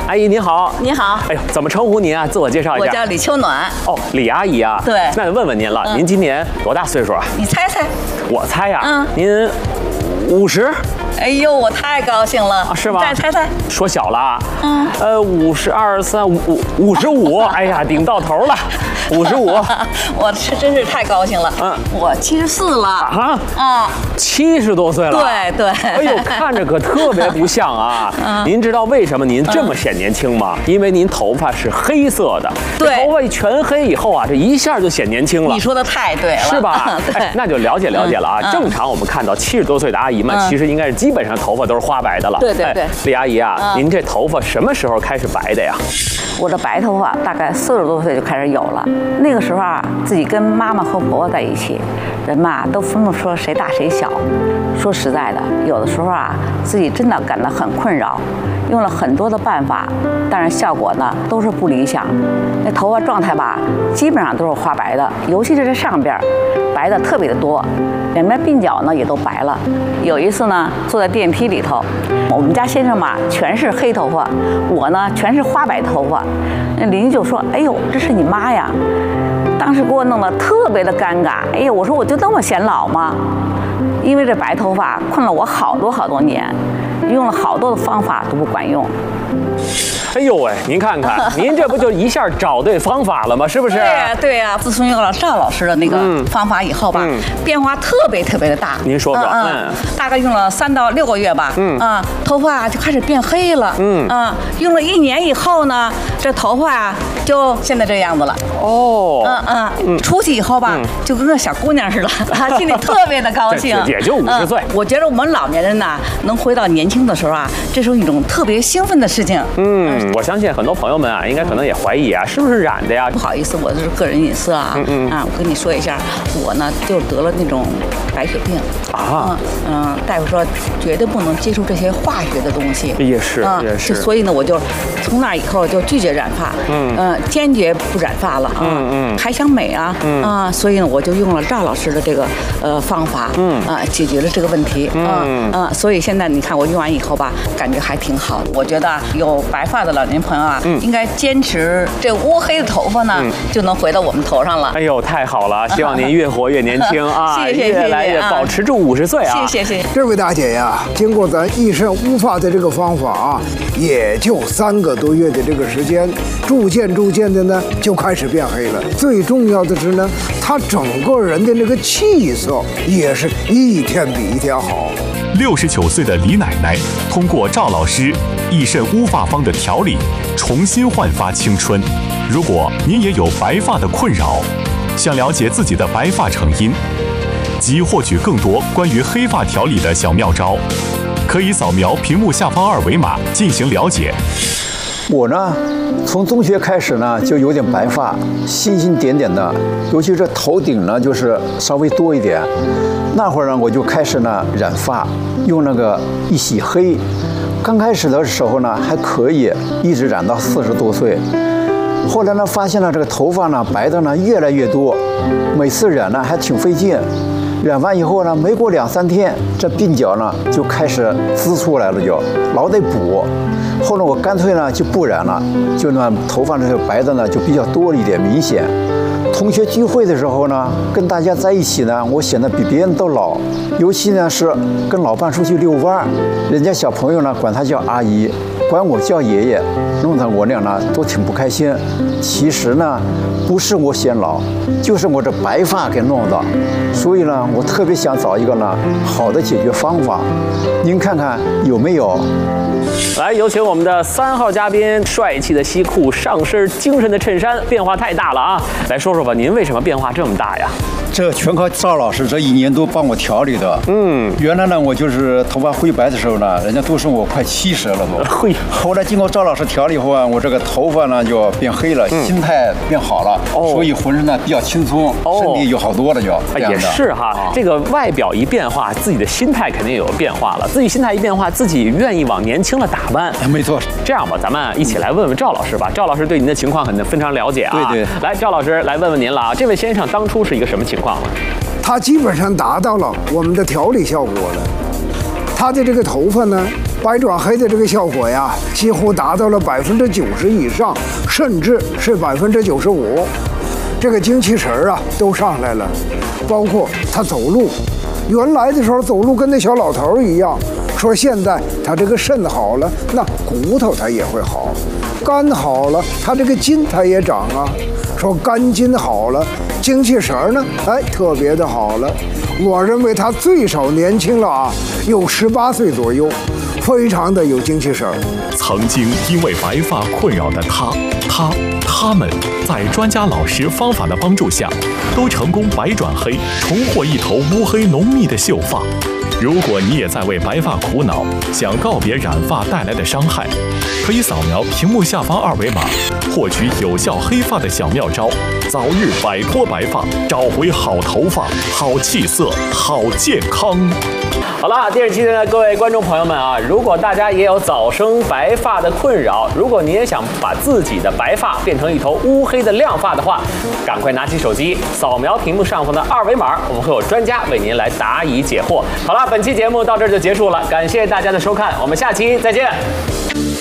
阿姨您好。 你好。 哎呦，怎么称呼您啊？自我介绍一下。 我叫李秋暖。 哦，李阿姨啊。 对。 那问问您了，您今年多大岁数啊？ 你猜猜。 我猜呀。您50。 哎呦，我太高兴了。 是吗？ 再猜猜。 说小了。52、3、55。哎呀，顶到头了。55。 我真是太高兴了。我74了。 70多岁了。 对。 哎呦，看着可特别不像啊。您知道为什么您这么显年轻吗？因为您头发是黑色的。 对。 头发全黑以后啊，这一下就显年轻了。 你说的太对了。 是吧？ 对。 那就了解了啊。正常我们看到70多岁的阿姨们，其实应该是基本上头发都是花白的了。 对。 李阿姨啊，您这头发什么时候开始白的呀？ 我这白头发大概40多岁就开始有了。那个时候啊，自己跟妈妈和婆婆在一起，人嘛都分不出谁大谁小。说实在的，有的时候啊，自己真的感到很困扰，用了很多的办法，但是效果呢都是不理想。那头发状态吧，基本上都是花白的，尤其是这上边白的特别的多，两边鬓角呢也都白了。有一次呢，坐在电梯里头，我们家先生嘛全是黑头发，我呢全是花白头发。那邻居就说：“哎呦，这是你妈呀！”当时给我弄得特别的尴尬。哎呦，我说我就那么显老吗？因为这白头发困了我好多年，用了好多的方法都不管用。 哎呦喂，您看看，您这不就一下找对方法了吗？是不是？ 对呀。自从用了赵老师的那个方法以后吧，变化特别的大。 您说说。 大概用了3到6个月吧。头发就开始变黑了。用了1年以后呢，这头发就现在这样子了。 哦。 出去以后吧，就跟个小姑娘似的，心里特别的高兴。 也就50岁。 我觉得我们老年人呐，能回到年轻的时候啊，这是一种特别兴奋的事情。 我相信很多朋友们啊，应该可能也怀疑啊，是不是染的呀？ 不好意思，我这是个人隐私啊。我跟你说一下，我呢就得了那种白血病啊。大夫说绝对不能接触这些化学的东西。 也是。 所以呢，我就从那以后就拒绝染发。坚决不染发了啊。还想美啊。所以呢，我就用了赵老师的这个方法。解决了这个问题。所以现在你看我用完以后吧，感觉还挺好的。我觉得有白发的老年朋友啊，应该坚持这乌黑的头发呢，就能回到我们头上了。 哎呦，太好了！希望您越活越年轻啊， 谢谢， 越来越保持住50岁啊！ 谢谢。 这位大姐呀，经过咱一身乌发的这个方法啊，也就3个多月的这个时间，逐渐的呢就开始变黑了。最重要的是呢，她整个人的那个气色也是一天比一天好。 69岁的李奶奶通过赵老师益肾乌发方的调理，重新焕发青春。如果您也有白发的困扰，想了解自己的白发成因，及获取更多关于黑发调理的小妙招，可以扫描屏幕下方2维码进行了解。 我呢，从中学开始呢，就有点白发，星点的，尤其这头顶呢，就是稍微多一点。那会儿呢，我就开始呢染发，用那个一洗黑。刚开始的时候呢还可以，一直染到40多岁。后来呢，发现了这个头发呢白的呢越来越多，每次染呢还挺费劲。染完以后呢，没过2、3天，这鬓角呢就开始滋出来了，就老得补。后来我干脆呢就不染了，就那头发这个白的呢就比较多一点，明显。同学聚会的时候呢，跟大家在一起呢，我显得比别人都老。尤其呢是跟老伴出去遛弯，人家小朋友呢管他叫阿姨，管我叫爷爷，弄得我俩呢都挺不开心。其实呢，不是我显老，就是我这白发给弄的。所以呢，我特别想找一个呢好的解决方法。您看看有没有？ 来，有请我们的3号嘉宾，帅气的西裤，上身精神的衬衫，变化太大了啊！来说说吧，您为什么变化这么大呀？ 这全靠赵老师这1年多帮我调理的。原来呢，我就是头发灰白的时候呢，人家都说我快70了都。后来经过赵老师调理后啊，我这个头发呢就变黑了，心态变好了，所以浑身呢比较轻松，身体有好多了就。 也是哈，这个外表一变化，自己的心态肯定有变化了。自己心态一变化，自己愿意往年轻了打扮。 没错。 这样吧，咱们一起来问问赵老师吧。赵老师对您的情况肯定非常了解啊。 对。 来，赵老师来问问您了啊，这位先生当初是一个什么情况呢？ 他基本上达到了我们的调理效果了。他的这个头发呢， 白转黑的这个效果呀，几乎达到了90%以上，甚至是95%。这个精气神儿啊都上来了，包括他走路，原来的时候走路跟那小老头一样。说现在他这个肾好了，那骨头他也会好；肝好了，他这个筋他也长啊。说肝筋好了，精气神儿呢，特别的好了。我认为他最少年轻了啊，有18岁左右，非常的有精气神儿。 曾经因为白发困扰的他们，在专家老师方法的帮助下，都成功白转黑，重获一头乌黑浓密的秀发。如果你也在为白发苦恼，想告别染发带来的伤害，可以扫描屏幕下方2维码，获取有效黑发的小妙招，早日摆脱白发，找回好头发、好气色、好健康。 好了，电视机前的各位观众朋友们啊，如果大家也有早生白发的困扰，如果你也想把自己的白发变成一头乌黑的亮发的话，赶快拿起手机扫描屏幕上方的2维码，我们会有专家为您来答疑解惑。好了，本期节目到这儿就结束了，感谢大家的收看，我们下期再见。